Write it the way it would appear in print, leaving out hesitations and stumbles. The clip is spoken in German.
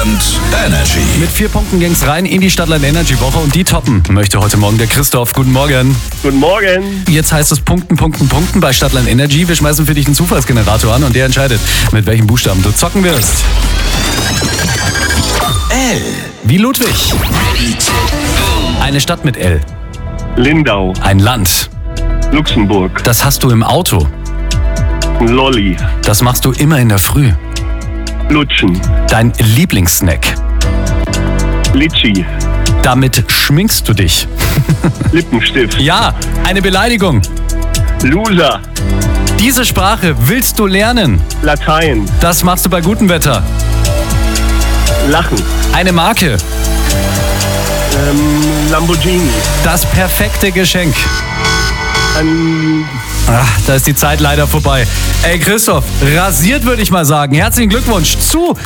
Stadtland Energy. Mit 4 Punkten ging's rein in die Stadtland Energy Woche und die toppen möchte heute Morgen der Christoph. Guten Morgen. Guten Morgen. Jetzt heißt es Punkten bei Stadtland Energy. Wir schmeißen für dich einen Zufallsgenerator an und der entscheidet, mit welchem Buchstaben du zocken wirst. L. Wie Ludwig. Eine Stadt mit L. Lindau. Ein Land. Luxemburg. Das hast du im Auto. Lolli. Das machst du immer in der Früh. Lutschen. Dein Lieblingssnack. Litschi. Damit schminkst du dich. Lippenstift. Ja, eine Beleidigung. Loser. Diese Sprache willst du lernen. Latein. Das machst du bei gutem Wetter. Lachen. Eine Marke. Lamborghini. Das perfekte Geschenk. Da ist die Zeit leider vorbei. Ey Christoph, rasiert würde ich mal sagen. Herzlichen Glückwunsch zu